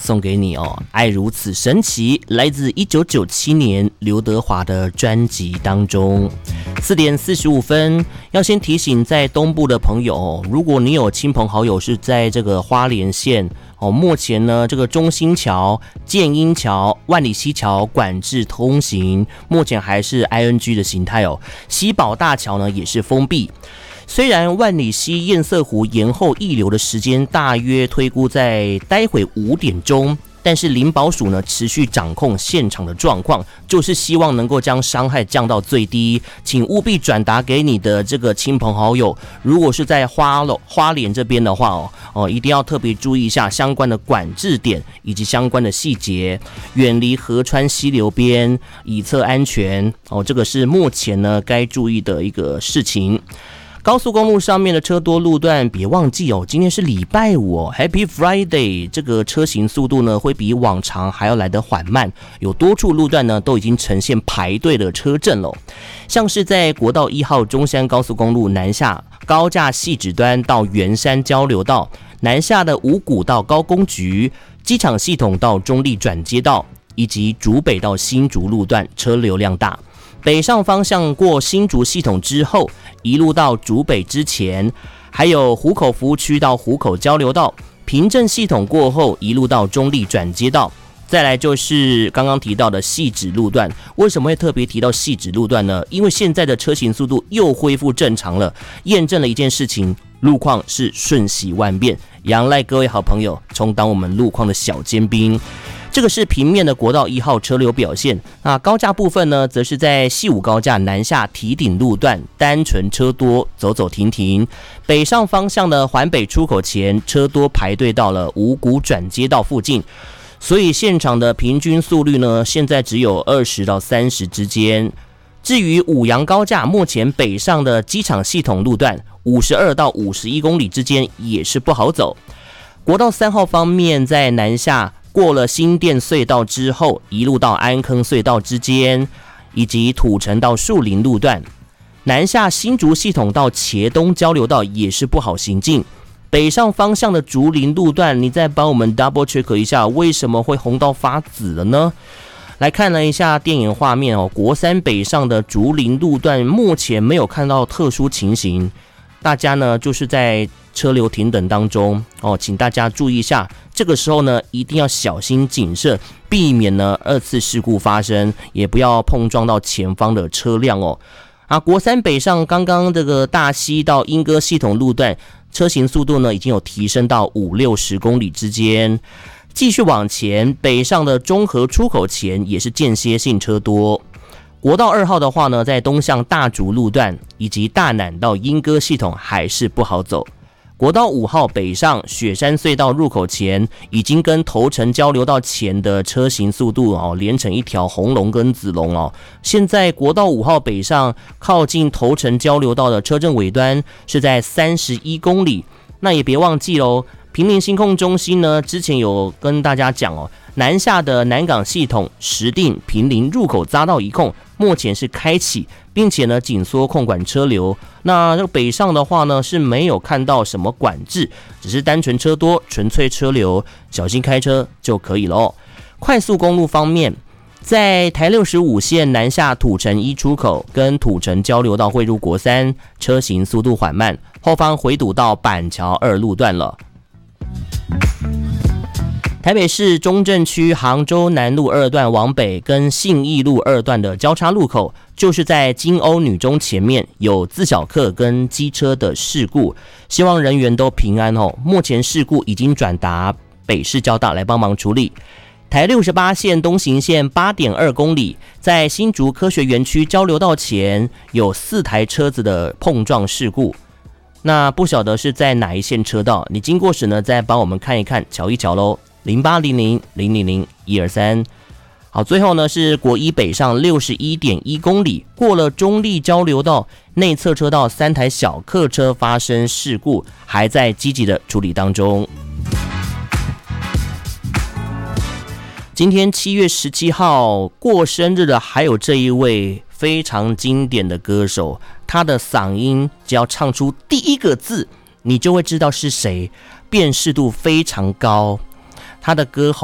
送给你哦，爱如此神奇，来自1997年刘德华的专辑当中。4点45分，要先提醒在东部的朋友，如果你有亲朋好友是在这个花莲县目前呢这个中兴桥、建英桥、万里溪桥管制通行，目前还是 ING 的形态哦。西宝大桥呢也是封闭。虽然万里溪堰塞湖延后溢流的时间大约推估在待会5点钟，但是林保署呢持续掌控现场的状况，就是希望能够将伤害降到最低，请务必转达给你的这个亲朋好友，如果是在花莲这边的话一定要特别注意一下相关的管制点以及相关的细节，远离河川溪流边，以策安全这个是目前呢该注意的一个事情。高速公路上面的车多路段，别忘记今天是礼拜五Happy Friday， 这个车行速度呢会比往常还要来得缓慢，有多处路段呢都已经呈现排队的车阵了。像是在国道1号中山高速公路南下高架汐止端到圆山交流道，南下的五股到高工局、机场系统到中立转接道，以及竹北到新竹路段车流量大。北上方向过新竹系统之后，一路到竹北之前，还有湖口服务区到湖口交流道，平镇系统过后一路到中立转接道，再来就是刚刚提到的汐止路段。为什么会特别提到汐止路段呢？因为现在的车行速度又恢复正常了，验证了一件事情，路况是瞬息万变，仰赖各位好朋友充当我们路况的小尖兵。这个是平面的国道1号车流表现。那高架部分呢，则是在西武高架南下堤顶路段单纯车多，走走停停。北上方向的环北出口前车多排队到了五股转接道附近，所以现场的平均速率呢，现在只有20到30之间。至于五杨高架，目前北上的机场系统路段52到51公里之间也是不好走。国道3号方面，在南下过了新店隧道之后，一路到安坑隧道之间，以及土城到树林路段，南下新竹系统到茄东交流道也是不好行进。北上方向的竹林路段，你再帮我们 double check 一下，为什么会红到发紫了呢？来看了一下电影画面国三北上的竹林路段目前没有看到特殊情形，大家呢就是在车流停等当中请大家注意一下，这个时候呢一定要小心谨慎，避免呢2次事故发生，也不要碰撞到前方的车辆国三北上刚刚这个大溪到莺歌系统路段，车行速度呢已经有提升到50-60公里之间。继续往前，北上的中和出口前也是间歇性车多。国道2号的话呢，在东向大竹路段以及大南到莺歌系统还是不好走。国道5号北上雪山隧道入口前，已经跟头城交流道前的车行速度连成一条红龙跟紫龙现在国道5号北上靠近头城交流道的车阵尾端是在31公里。那也别忘记平民新控中心呢，之前有跟大家讲南下的南港系统石碇、坪林入口匝道一控目前是开启，并且呢紧缩控管车流。那这个北上的话呢是没有看到什么管制，只是单纯车多，纯粹车流，小心开车就可以了快速公路方面，在台65线南下土城1出口跟土城交流道汇入国三，车行速度缓慢，后方回堵到板桥2路段了。台北市中正区杭州南路2段往北跟信义路2段的交叉路口，就是在金瓯女中前面有自小客跟机车的事故，希望人员都平安目前事故已经转达北市交大来帮忙处理。台68线东行线 8.2 公里，在新竹科学园区交流道前有4台车子的碰撞事故，那不晓得是在哪一线车道，你经过时呢再帮我们看一看瞧一瞧咯。0800-000-123。好，最后呢是国一北上 61.1 公里，过了中立交流道内侧车道3台小客车发生事故，还在积极的处理当中。今天7月17号过生日的还有这一位非常经典的歌手，他的嗓音只要唱出第一个字，你就会知道是谁，辨识度非常高。他的歌喉